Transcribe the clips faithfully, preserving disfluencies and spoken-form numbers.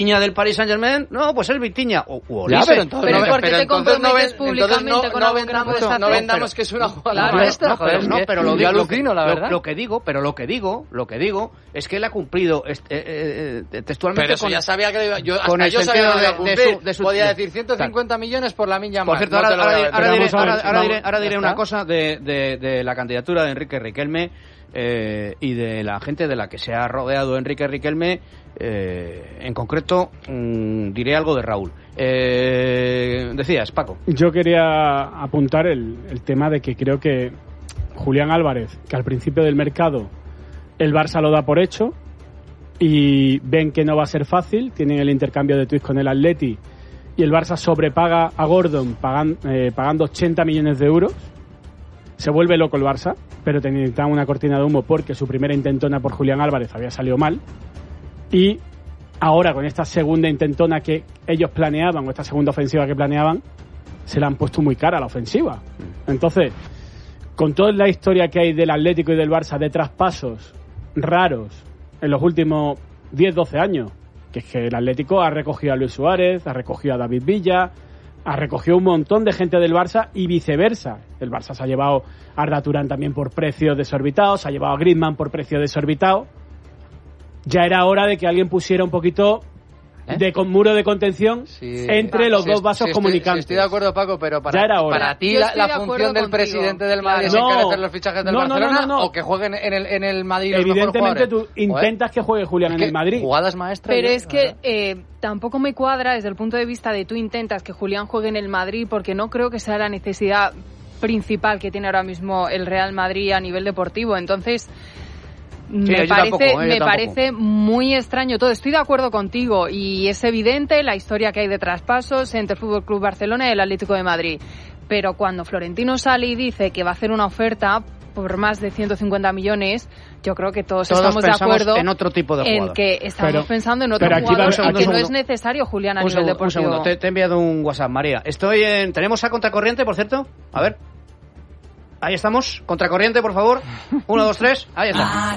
Vitinha del Paris Saint-Germain, no, pues es Vitinha. O, o ya, pero entonces, pero, no, ¿por qué pero te comprometes no, públicamente no, con no, algo no que no puedes hacer? No vendamos que es una jugada claro, maestra, no, joder, pero, no, pero lo yo digo, alucino, la verdad. Lo, lo que digo, pero lo que digo, lo que digo es que él ha cumplido este, eh, eh, textualmente pero eso con, ya sabía que lo iba, yo, hasta con el yo sabía sentido que lo iba a de, cumplir. de su, de su, podía de, decir ciento cincuenta tal. millones por la milla Por más. cierto, no ahora, ahora, ahora, diré, diré, ahora, ver, ahora no, diré, ahora diré una está. cosa de, de, de la candidatura de Enrique Riquelme eh, y de la gente de la que se ha rodeado Enrique Riquelme. Eh, en concreto, mmm, diré algo de Raúl. Eh, decías, Paco. Yo quería apuntar el, el tema de que creo que Julián Álvarez, que al principio del mercado el Barça lo da por hecho y ven que no va a ser fácil, tienen el intercambio de tuits con el Atleti y el Barça sobrepaga a Gordon pagan, eh, pagando ochenta millones de euros. Se vuelve loco el Barça, pero necesitaban una cortina de humo porque su primera intentona por Julián Álvarez había salido mal. Y ahora con esta segunda intentona que ellos planeaban, o esta segunda ofensiva que planeaban, se la han puesto muy cara a la ofensiva. Entonces, con toda la historia que hay del Atlético y del Barça de traspasos raros en los últimos diez doce años, que es que el Atlético ha recogido a Luis Suárez, ha recogido a David Villa, ha recogido un montón de gente del Barça y viceversa. El Barça se ha llevado a Arda Turán también por precios desorbitados, se ha llevado a Griezmann por precios desorbitados. Ya era hora de que alguien pusiera un poquito ¿Eh? de con muro de contención sí. entre los sí, dos vasos sí, comunicantes. Estoy, sí, estoy de acuerdo, Paco, pero para, ya era hora. para ti la, la función del contigo. presidente del Madrid es claro. encarecer los fichajes del no, Barcelona no, no, no. o que jueguen en el, en el Madrid. Evidentemente tú intentas que juegue Julián en el Madrid. Jugadas maestras. Pero yo, es que eh, tampoco me cuadra desde el punto de vista de tú intentas que Julián juegue en el Madrid porque no creo que sea la necesidad principal que tiene ahora mismo el Real Madrid a nivel deportivo. Entonces... Sí, me parece, tampoco, eh, me parece muy extraño todo. Estoy de acuerdo contigo y es evidente la historia que hay de traspasos entre el Fútbol Club Barcelona y el Atlético de Madrid. Pero cuando Florentino sale y dice que va a hacer una oferta por más de ciento cincuenta millones, yo creo que todos, todos estamos de acuerdo en otro tipo de en que estamos pero, pensando en otro jugador y que no es necesario Julián a un nivel segundo, deportivo. Un segundo, te, te he enviado un WhatsApp, María. Estoy en... ¿Tenemos a Contracorriente, por cierto? A ver. Ahí estamos, contracorriente, por favor. Uno, dos, tres, ahí está. A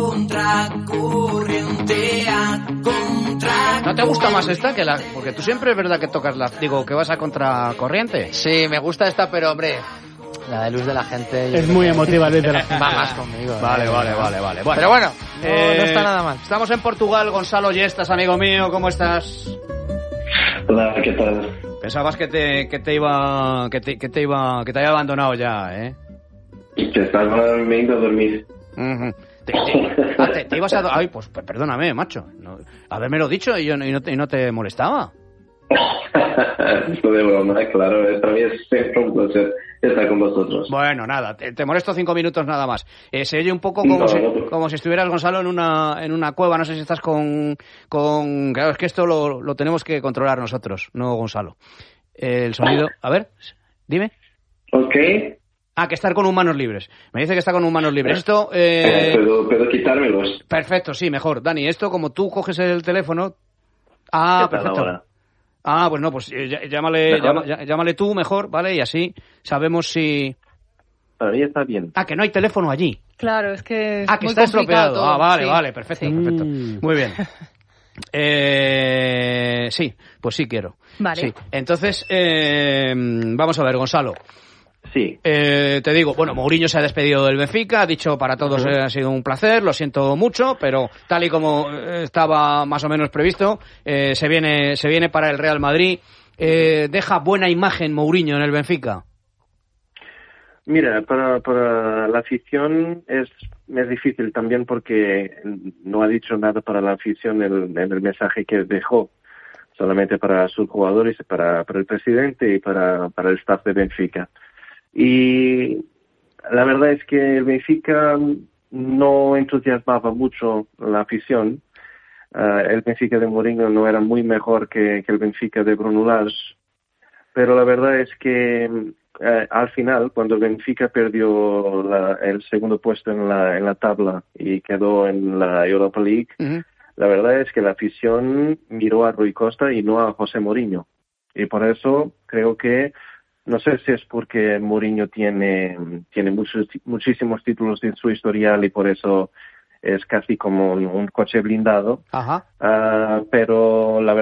contracorriente, a contra... ¿No te gusta más esta que la...? Porque tú siempre es verdad que tocas la... Digo, que vas a contracorriente. Sí, me gusta esta, pero hombre... La de Luz de la Gente... Es muy emotiva, Luz de la Gente. Va más conmigo. Vale, eh, vale, vale, vale. Bueno, pero bueno, eh, no, no está nada mal. Estamos en Portugal, Gonzalo Yestas, amigo mío, ¿cómo estás? Hola, ¿qué tal? Pensabas que te, que te iba... Que te, que te iba... Que te había abandonado ya, ¿eh? Que estaba viendo a dormir. Uh-huh. Te, te, ah, te, te ibas a... Ay, pues perdóname, macho. No, habérmelo dicho y, yo, y, no te, y no te molestaba. Esto de broma, claro. Para mí es siempre un placer estar con vosotros. Bueno, nada, te, te molesto cinco minutos nada más. Eh, se oye un poco como, no, si, no. como si estuvieras, Gonzalo, en una en una cueva. No sé si estás con... con claro, es que esto lo, lo tenemos que controlar nosotros, no Gonzalo. Eh, el sonido... A ver, dime. Ok. Ah, que estar con humanos libres. Me dice que está con humanos libres. Esto... Eh... ¿Puedo, ¿Puedo quitármelos? Perfecto, sí, mejor. Dani, esto como tú coges el teléfono... Ah, perfecto. Ahora? Ah, pues no, pues llámale, llama, llámale tú mejor, ¿vale? Y así sabemos si... Para mí está bien. Ah, que no hay teléfono allí. Claro, es que es Ah, que muy está estropeado. todo. Ah, vale, sí. vale, perfecto, sí. perfecto. Muy bien. Eh, sí, pues sí quiero. Vale. Sí. Entonces, eh, vamos a ver, Gonzalo. Sí. Eh, te digo, bueno, Mourinho se ha despedido del Benfica, ha dicho para todos uh-huh. ha sido un placer, lo siento mucho, pero tal y como estaba más o menos previsto, eh, se viene se viene para el Real Madrid. Eh, ¿Deja buena imagen Mourinho en el Benfica? Mira, para, para la afición es, es difícil también porque no ha dicho nada para la afición en el, el mensaje que dejó, solamente para sus jugadores, para, para el presidente y para, para el staff de Benfica. Y la verdad es que el Benfica no entusiasmaba mucho la afición. Uh, el Benfica de Mourinho no era muy mejor que, que el Benfica de Bruno Lage, pero la verdad es que uh, al final, cuando el Benfica perdió la, el segundo puesto en la, en la tabla y quedó en la Europa League, uh-huh. la verdad es que la afición miró a Rui Costa y no a José Mourinho. Y por eso creo que no sé si es porque Mourinho tiene, tiene muchos, muchísimos títulos en su historial y por eso es casi como un, un coche blindado. Ajá. Uh, pero la